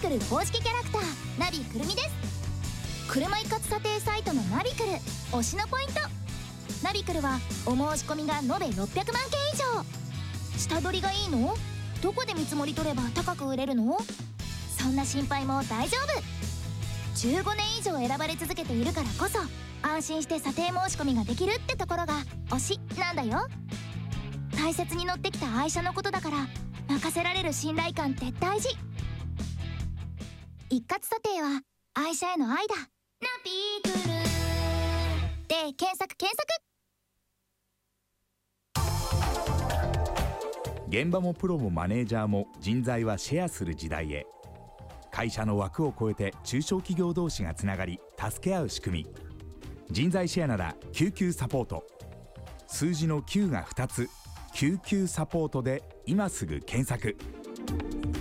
クル公式キャラクターナビくるみです。車一括査定サイトのナビクル推しのポイント。ナビクルはお申し込みが延べ600万件以上。下取りがいいの？どこで見積もり取れば高く売れるの？そんな心配も大丈夫。15年以上選ばれ続けているからこそ安心して査定申し込みができるってところが推しなんだよ。大切に乗ってきた愛車のことだから任せられる信頼感って大事。一括査定は愛車への愛だ。ナビクルで検索。 現場もプロもマネージャーも人材はシェアする時代へ。会社の枠を超えて中小企業同士がつながり助け合う仕組み、人材シェアなら救急サポート。数字の9が2つ、救急サポートで今すぐ検索。